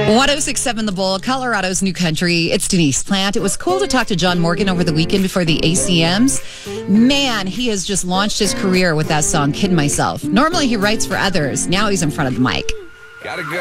1067 The Bull, Colorado's new country. It's Denise Plant. It was cool to talk to John Morgan over the weekend before the ACMs. Man, he has just launched his career with that song, Kid Myself. Normally he writes for others. Now he's in front of the mic. Gotta go.